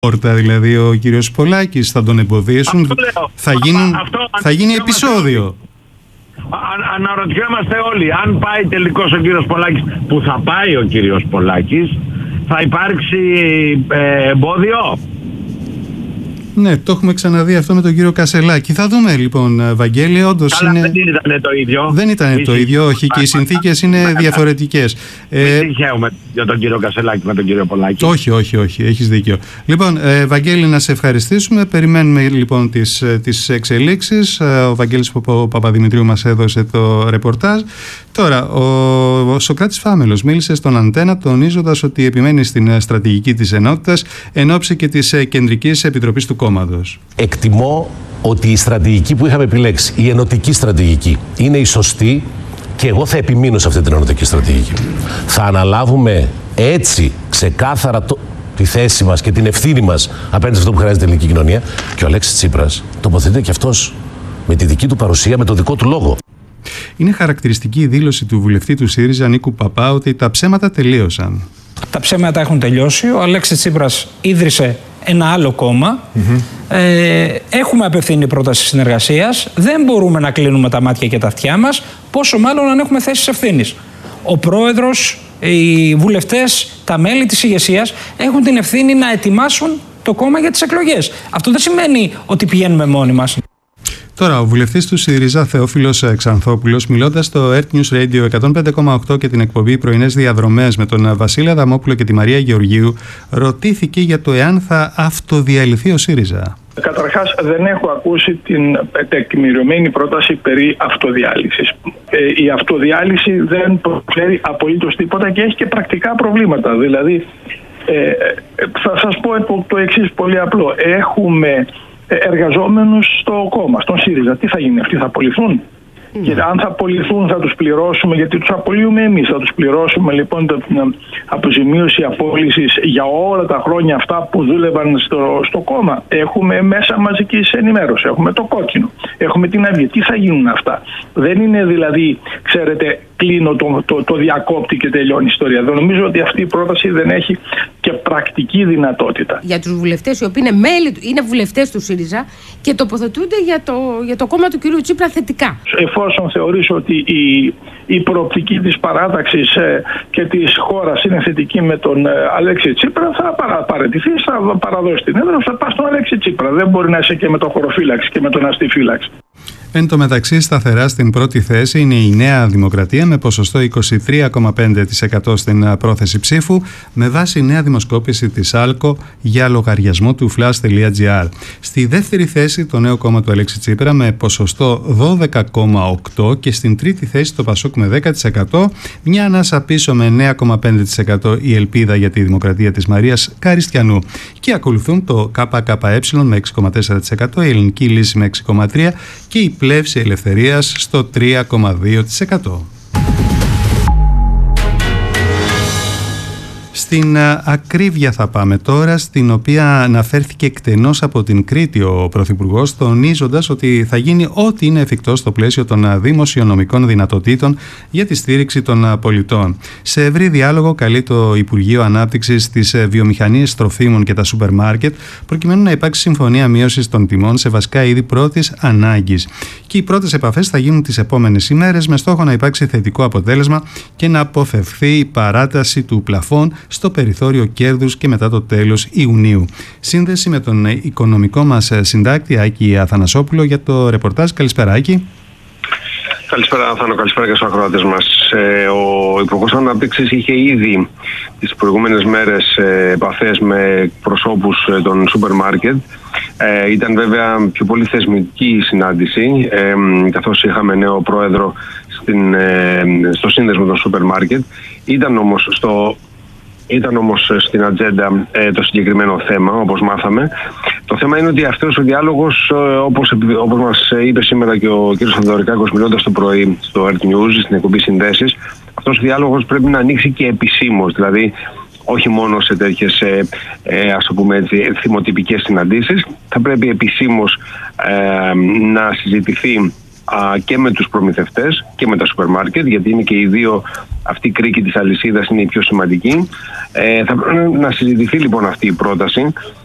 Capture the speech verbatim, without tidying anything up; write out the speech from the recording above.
πόρτα, δηλαδή ο κύριος Πολάκης, θα τον εμποδίσουν, θα, γίνουν, αυτό, θα γίνει επεισόδιο. Α, αναρωτιόμαστε όλοι, αν πάει τελικώς ο κύριος Πολάκης, που θα πάει ο κύριος Πολάκης, θα υπάρξει ε, εμπόδιο? Ναι, το έχουμε ξαναδεί αυτό με τον κύριο Κασελάκη. Θα δούμε λοιπόν, Βαγγέλη, όντως Καλά, είναι... δεν ήταν το ίδιο. Δεν ήταν Μη το ίδιο, όχι, και οι συνθήκες είναι διαφορετικές. Μην συγχαίουμε για τον κύριο Κασελάκη με τον κύριο Πολάκη. Όχι, όχι, όχι, έχεις δίκιο. Λοιπόν, ε, Βαγγέλη, να σε ευχαριστήσουμε. Περιμένουμε λοιπόν τις, τις εξελίξεις. Ο Βαγγέλης Παπα, Παπαδημητρίου μας έδωσε το ρεπορτάζ. Τώρα, ο, ο Σωκράτης Φάμελος μίλησε στον Αντένα, τονίζοντας ότι επιμένει στην στρατηγική της ενότητας εν ώψη και της Κεντρικής Επιτροπής του κόμματος. Εκτιμώ ότι η στρατηγική που είχαμε επιλέξει, η ενωτική στρατηγική, είναι η σωστή και εγώ θα επιμείνω σε αυτή την ενωτική στρατηγική. Θα αναλάβουμε έτσι ξεκάθαρα το, τη θέση μας και την ευθύνη μας απέναντι σε αυτό που χρειάζεται η ελληνική κοινωνία. Και ο Αλέξης Τσίπρας τοποθετείται και αυτός με τη δική του παρουσία, με το δικό του λόγο. Είναι χαρακτηριστική η δήλωση του βουλευτή του ΣΥΡΙΖΑ Νίκου Παπά ότι τα ψέματα τελείωσαν. Τα ψέματα έχουν τελειώσει. Ο Αλέξης Τσίπρας ίδρυσε ένα άλλο κόμμα. Mm-hmm. Ε, έχουμε απευθύνει πρόταση συνεργασίας. Δεν μπορούμε να κλείνουμε τα μάτια και τα αυτιά μας, πόσο μάλλον αν έχουμε θέσεις ευθύνης. Ο πρόεδρος, οι βουλευτές, τα μέλη της ηγεσίας έχουν την ευθύνη να ετοιμάσουν το κόμμα για τις εκλογές. Αυτό δεν σημαίνει ότι πηγαίνουμε μόνοι μας. Τώρα, ο βουλευτής του ΣΥΡΙΖΑ Θεόφιλος Ξανθόπουλος, μιλώντας στο Earth News Radio εκατόν πέντε κόμμα οκτώ και την εκπομπή Πρωινές Διαδρομές με τον Βασίλη Αδαμόπουλο και τη Μαρία Γεωργίου, ρωτήθηκε για το εάν θα αυτοδιαλυθεί ο ΣΥΡΙΖΑ. Καταρχάς, δεν έχω ακούσει την τεκμηριωμένη πρόταση περί αυτοδιάλυσης. Ε, η αυτοδιάλυση δεν προσφέρει απολύτως τίποτα και έχει και πρακτικά προβλήματα. Δηλαδή, ε, θα σας πω το, το εξής πολύ απλό. Έχουμε εργαζόμενους στο κόμμα, στον ΣΥΡΙΖΑ. Τι θα γίνει, αυτοί θα απολυθούν? Mm. Και αν θα απολυθούν, θα τους πληρώσουμε, γιατί τους απολύουμε εμείς. Θα τους πληρώσουμε λοιπόν την αποζημίωση απόλυσης για όλα τα χρόνια αυτά που δούλευαν στο, στο κόμμα. Έχουμε μέσα μαζικής ενημέρωσης, έχουμε το Κόκκινο, έχουμε την Αυγή. Τι θα γίνουν αυτά? Δεν είναι δηλαδή, ξέρετε, κλείνω το, το, το διακόπτη και τελειώνει η ιστορία. Δεν νομίζω ότι αυτή η πρόταση δεν έχει και πρακτική δυνατότητα. Για τους βουλευτές οι οποίοι είναι μέλη, είναι βουλευτές του ΣΥΡΙΖΑ και τοποθετούνται για το, για το κόμμα του κ. Τσίπρα θετικά. Εφόσον θεωρήσω ότι η, η προοπτική της παράταξης ε, και της χώρας είναι θετική με τον ε, Αλέξη Τσίπρα, θα παρα, παραιτηθεί, θα παραδώσει την έδρα, θα πάει στον Αλέξη Τσίπρα. Δεν μπορεί να είσαι και με τον χωροφύλαξη και με τον αστιφύλαξη. Εν τω μεταξύ, σταθερά στην πρώτη θέση είναι η Νέα Δημοκρατία με ποσοστό είκοσι τρία κόμμα πέντε τοις εκατό στην πρόθεση ψήφου, με βάση νέα δημοσκόπηση της Άλκο για λογαριασμό του flash τελεία gr. Στη δεύτερη θέση το νέο κόμμα του Αλέξη Τσίπρα με ποσοστό δώδεκα κόμμα οκτώ και στην τρίτη θέση το Πασόκ με δέκα τοις εκατό, μια ανάσα πίσω με εννέα κόμμα πέντε τοις εκατό η Ελπίδα για τη Δημοκρατία της Μαρίας Καριστιανού. Και ακολουθούν το ΚΚΕ με έξι κόμμα τέσσερα τοις εκατό, η Ελληνική Λύση με έξι κόμμα τρία τοις εκατό και η Πλεύση Ελευθερίας στο τρία κόμμα δύο τοις εκατό. Στην ακρίβεια θα πάμε τώρα, στην οποία αναφέρθηκε εκτενώς από την Κρήτη ο Πρωθυπουργός, τονίζοντας ότι θα γίνει ό,τι είναι εφικτό στο πλαίσιο των δημοσιονομικών δυνατοτήτων για τη στήριξη των πολιτών. Σε ευρύ διάλογο καλεί το Υπουργείο Ανάπτυξης τις βιομηχανίες τροφίμων και τα σούπερ μάρκετ, προκειμένου να υπάρξει συμφωνία μείωσης των τιμών σε βασικά είδη πρώτης ανάγκης. Και οι πρώτες επαφές θα γίνουν τις επόμενες ημέρες, με στόχο να υπάρξει θετικό αποτέλεσμα και να αποφευθεί η παράταση του πλαφών στο περιθώριο κέρδους και μετά το τέλος Ιουνίου. Σύνδεση με τον οικονομικό μας συντάκτη Άκη Αθανασόπουλο για το ρεπορτάζ. Καλησπέρα, Άκη. Καλησπέρα, Αθάνο, καλησπέρα και στους ακροατές μας. Ε, ο Υπουργός Ανάπτυξης είχε ήδη τις προηγούμενες μέρες ε, επαφές με προσώπους ε, των σούπερ μάρκετ. Ε, ήταν βέβαια πιο πολύ θεσμική συνάντηση, ε, καθώς είχαμε νέο πρόεδρο στην, ε, στο σύνδεσμο των σούπερ μάρκετ. Ήταν όμως στο... Ήταν όμως στην ατζέντα ε, το συγκεκριμένο θέμα, όπως μάθαμε. Το θέμα είναι ότι αυτός ο διάλογος, ε, όπως, όπως μας είπε σήμερα και ο κ. Θεοδωρικάκος μιλώντας το πρωί στο Earth News, στην εκπομπή Συνδέσεις, αυτός ο διάλογος πρέπει να ανοίξει και επισήμως, δηλαδή όχι μόνο σε τέτοιες ε, ε, ας το πούμε έτσι, θυμοτυπικές συναντήσεις, θα πρέπει επισήμως ε, να συζητηθεί και με τους προμηθευτές και με τα σούπερ μάρκετ, γιατί είναι και οι δύο, αυτή η κρίκη της αλυσίδας είναι η πιο σημαντική. Ε, θα πρέπει να συζητηθεί λοιπόν αυτή η πρόταση